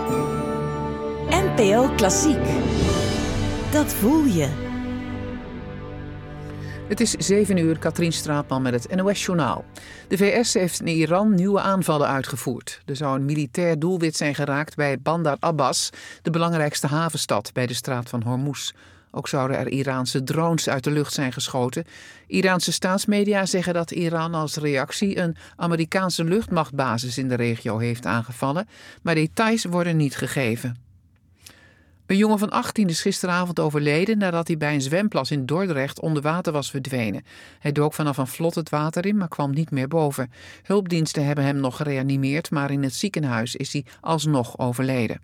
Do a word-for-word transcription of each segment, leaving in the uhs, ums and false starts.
N P O Klassiek. Dat voel je. Het is zeven uur, Katrien Straatman met het N O S-journaal. De V S heeft in Iran nieuwe aanvallen uitgevoerd. Er zou een militair doelwit zijn geraakt bij Bandar Abbas, de belangrijkste havenstad bij de straat van Hormuz. Ook zouden er Iraanse drones uit de lucht zijn geschoten. Iraanse staatsmedia zeggen dat Iran als reactie een Amerikaanse luchtmachtbasis in de regio heeft aangevallen, maar details worden niet gegeven. Een jongen van achttien is gisteravond overleden nadat hij bij een zwemplas in Dordrecht onder water was verdwenen. Hij dook vanaf een vlot het water in, maar kwam niet meer boven. Hulpdiensten hebben hem nog gereanimeerd, maar in het ziekenhuis is hij alsnog overleden.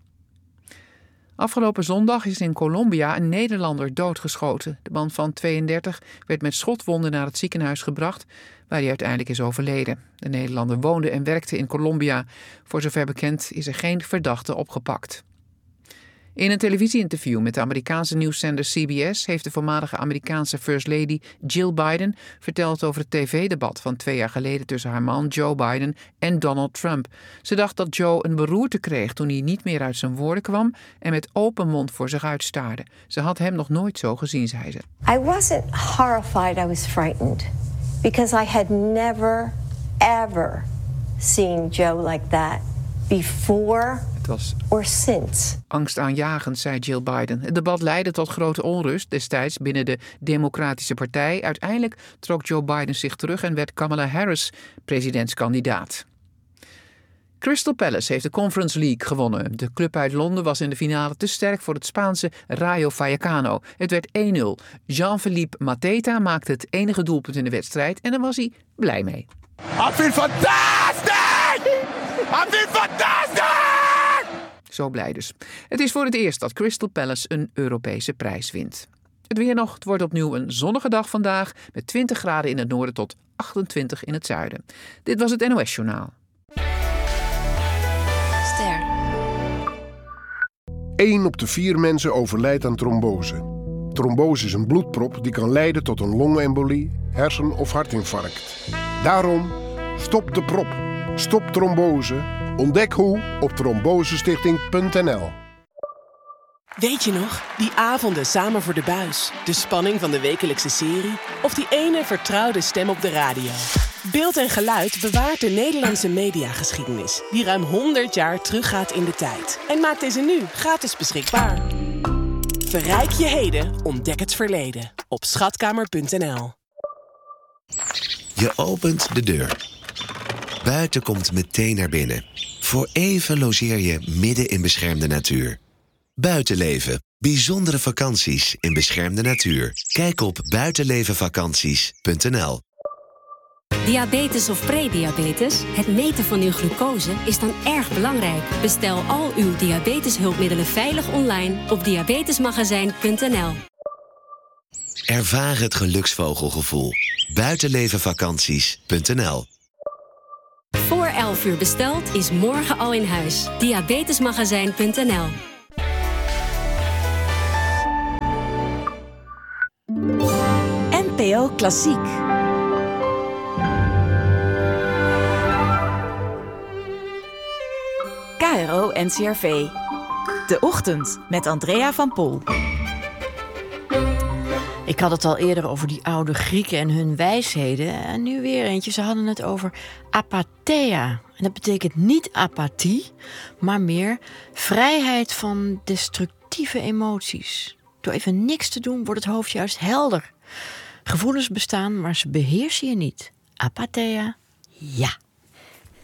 Afgelopen zondag is in Colombia een Nederlander doodgeschoten. De man van tweeëndertig werd met schotwonden naar het ziekenhuis gebracht, waar hij uiteindelijk is overleden. De Nederlander woonde en werkte in Colombia. Voor zover bekend is er geen verdachte opgepakt. In een televisieinterview met de Amerikaanse nieuwszender C B S heeft de voormalige Amerikaanse First Lady Jill Biden verteld over het tv-debat van twee jaar geleden tussen haar man Joe Biden en Donald Trump. Ze dacht dat Joe een beroerte kreeg toen hij niet meer uit zijn woorden kwam en met open mond voor zich uitstaarde. Ze had hem nog nooit zo gezien, zei ze. I wasn't horrified, I was frightened. Because I had never, ever seen Joe like that before. Het was or since. Angstaanjagend, zei Jill Biden. Het debat leidde tot grote onrust destijds binnen de Democratische Partij. Uiteindelijk trok Joe Biden zich terug en werd Kamala Harris presidentskandidaat. Crystal Palace heeft de Conference League gewonnen. De club uit Londen was in de finale te sterk voor het Spaanse Rayo Vallecano. Het werd één nul. Jean-Philippe Mateta maakte het enige doelpunt in de wedstrijd en daar was hij blij mee. I feel fantastic! I feel fantastic! Zo blij dus. Het is voor het eerst dat Crystal Palace een Europese prijs wint. Het weer nog. Het wordt opnieuw een zonnige dag vandaag met twintig graden in het noorden tot achtentwintig in het zuiden. Dit was het N O S-journaal. Ster. één op de vier mensen overlijdt aan trombose. Trombose is een bloedprop die kan leiden tot een longembolie, hersen- of hartinfarct. Daarom, stop de prop. Stop trombose. Ontdek hoe op trombosestichting punt n l. Weet je nog? Die avonden samen voor de buis. De spanning van de wekelijkse serie. Of die ene vertrouwde stem op de radio. Beeld en geluid bewaart de Nederlandse mediageschiedenis. Die ruim honderd jaar teruggaat in de tijd. En maakt deze nu gratis beschikbaar. Verrijk je heden, ontdek het verleden. Op schatkamer punt n l. Je opent de deur. Buiten komt meteen naar binnen. Voor even logeer je midden in beschermde natuur. Buitenleven. Bijzondere vakanties in beschermde natuur. Kijk op buitenlevenvakanties punt n l. Diabetes of prediabetes? Het meten van uw glucose is dan erg belangrijk. Bestel al uw diabeteshulpmiddelen veilig online op diabetesmagazijn punt n l. Ervaar het geluksvogelgevoel. buitenlevenvakanties punt n l. Voor elf uur besteld is morgen al in huis. diabetesmagazijn punt n l. N P O Klassiek. K R O N C R V. De Ochtend met Andrea van Pol. Ik had het al eerder over die oude Grieken en hun wijsheden. En nu weer eentje. Ze hadden het over apatheia. En dat betekent niet apathie, maar meer vrijheid van destructieve emoties. Door even niks te doen wordt het hoofd juist helder. Gevoelens bestaan, maar ze beheersen je niet. Apatheia, ja.